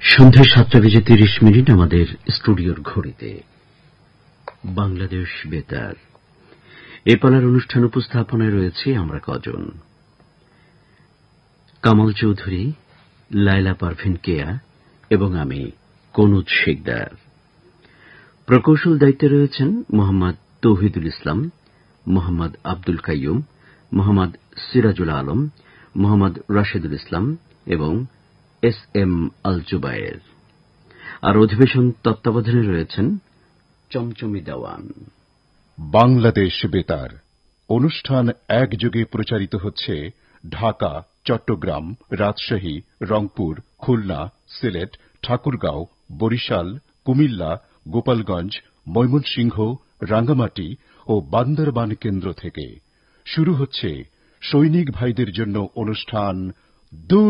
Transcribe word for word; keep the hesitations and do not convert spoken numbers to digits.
সন্ধ্যা সাতটা বেজে তিরিশ মিনিট আমাদের স্টুডিওর ঘড়িতে। বাংলাদেশ বেতার এ পালার অনুষ্ঠান উপস্থাপনায় রয়েছে আমরা কজন: কামাল চৌধুরী, লায়লা পারভিন কেয়া এবং আমি কনুজ শেখদার। প্রকৌশল দায়িত্বে রয়েছেন মোহাম্মদ তৌহিদুল ইসলাম, মোহাম্মদ আব্দুল কাইয়ুম, মোহাম্মদ সিরাজুল আলম, মোহাম্মদ রাশেদুল ইসলাম এবং এস এম আল জুবায়ের। আর অধিবেশন তত্ত্বাবধানে রয়েছেন চমচমি দেওয়ান। বাংলাদেশ বেতার অনুষ্ঠান একযোগে প্রচারিত হচ্ছে ঢাকা, চট্টগ্রাম, রাজশাহী, রংপুর, খুলনা, সিলেট, ঠাকুরগাঁও, বরিশাল, কুমিল্লা, গোপালগঞ্জ, ময়মনসিংহ, রাঙ্গামাটি ও বান্দরবান কেন্দ্র থেকে। শুরু হচ্ছে সৈনিক ভাইদের জন্য অনুষ্ঠান